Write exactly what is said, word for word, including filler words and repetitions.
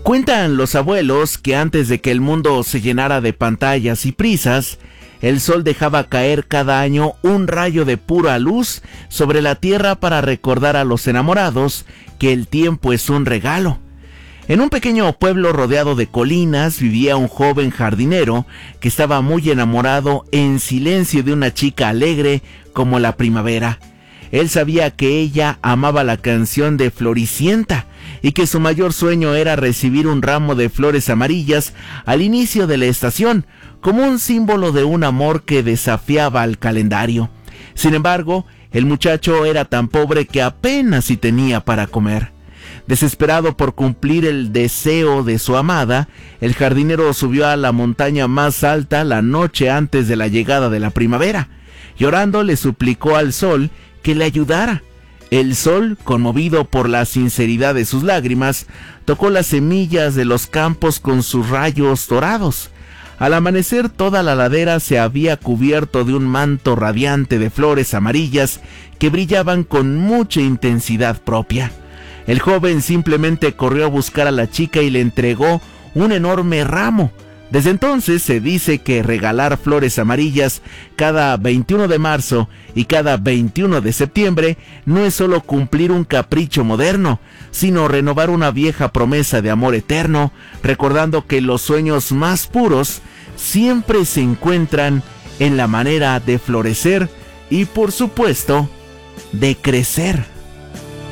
Cuentan los abuelos que antes de que el mundo se llenara de pantallas y prisas, el sol dejaba caer cada año un rayo de pura luz sobre la tierra para recordar a los enamorados que el tiempo es un regalo. En un pequeño pueblo rodeado de colinas vivía un joven jardinero que estaba muy enamorado en silencio de una chica alegre como la primavera. Él sabía que ella amaba la canción de Floricienta y que su mayor sueño era recibir un ramo de flores amarillas al inicio de la estación, como un símbolo de un amor que desafiaba al calendario. Sin embargo, el muchacho era tan pobre que apenas si tenía para comer. Desesperado por cumplir el deseo de su amada, el jardinero subió a la montaña más alta la noche antes de la llegada de la primavera. Llorando le suplicó al sol que le ayudara. El sol, conmovido por la sinceridad de sus lágrimas, tocó las semillas de los campos con sus rayos dorados. Al amanecer, toda la ladera se había cubierto de un manto radiante de flores amarillas que brillaban con mucha intensidad propia. El joven simplemente corrió a buscar a la chica y le entregó un enorme ramo. Desde entonces se dice que regalar flores amarillas cada veintiuno de marzo y cada veintiuno de septiembre no es solo cumplir un capricho moderno, sino renovar una vieja promesa de amor eterno, recordando que los sueños más puros siempre se encuentran en la manera de florecer y, por supuesto, de crecer.